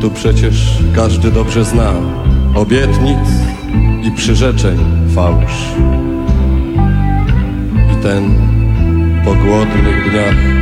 tu przecież każdy dobrze zna obietnic i przyrzeczeń fałsz. I ten po głodnych dniach